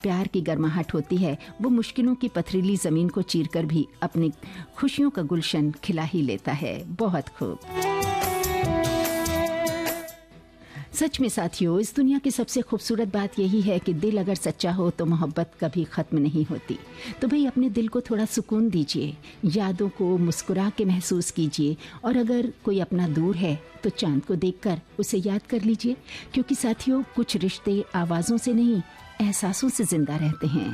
प्यार की गर्माहट होती है वो मुश्किलों की पथरीली ज़मीन को चीरकर भी अपनी खुशियों का गुलशन खिला ही लेता है। बहुत खूब। सच में साथियों, इस दुनिया की सबसे खूबसूरत बात यही है कि दिल अगर सच्चा हो तो मोहब्बत कभी ख़त्म नहीं होती। तो भाई अपने दिल को थोड़ा सुकून दीजिए, यादों को मुस्कुरा के महसूस कीजिए, और अगर कोई अपना दूर है तो चांद को देखकर उसे याद कर लीजिए, क्योंकि साथियों कुछ रिश्ते आवाज़ों से नहीं एहसासों से जिंदा रहते हैं।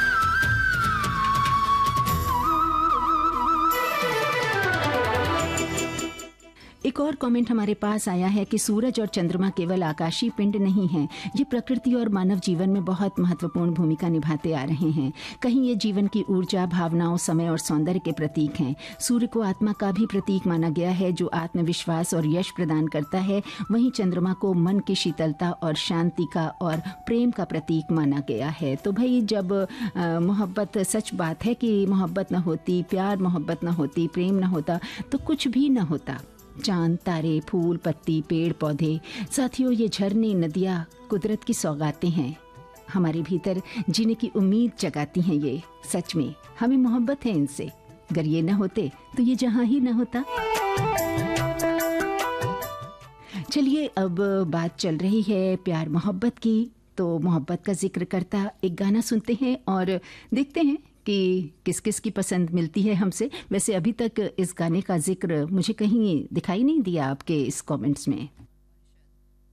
एक और कमेंट हमारे पास आया है कि सूरज और चंद्रमा केवल आकाशीय पिंड नहीं हैं, ये प्रकृति और मानव जीवन में बहुत महत्वपूर्ण भूमिका निभाते आ रहे हैं। कहीं ये जीवन की ऊर्जा, भावनाओं, समय और सौंदर्य के प्रतीक हैं। सूर्य को आत्मा का भी प्रतीक माना गया है जो आत्मविश्वास और यश प्रदान करता है। वहीं चंद्रमा को मन की शीतलता और शांति का और प्रेम का प्रतीक माना गया है। तो भाई जब मोहब्बत, सच बात है कि मोहब्बत न होती, प्यार मोहब्बत न होती, प्रेम न होता तो कुछ भी न होता। चांद, तारे, फूल, पत्ती, पेड़, पौधे, साथियों ये झरने, नदियाँ कुदरत की सौगातें हैं, हमारे भीतर जीने की उम्मीद जगाती हैं। ये सच में हमें मोहब्बत है इनसे। अगर ये न होते तो ये जहां ही न होता। चलिए अब बात चल रही है प्यार मोहब्बत की, तो मोहब्बत का जिक्र करता एक गाना सुनते हैं और देखते हैं कि किस किस की पसंद मिलती है हमसे। वैसे अभी तक इस गाने का जिक्र मुझे कहीं दिखाई नहीं दिया आपके इस कमेंट्स में।